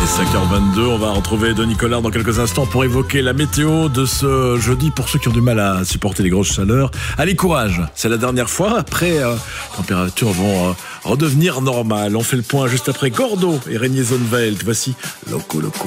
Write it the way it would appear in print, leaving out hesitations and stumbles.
5h22, on va retrouver Denis Collard dans quelques instants pour évoquer la météo de ce jeudi pour ceux qui ont du mal à supporter les grosses chaleurs. Allez, courage, c'est la dernière fois. Après, les températures vont redevenir normales. On fait le point juste après Gordo et Régnier Zonneveld. Voici Loco Loco.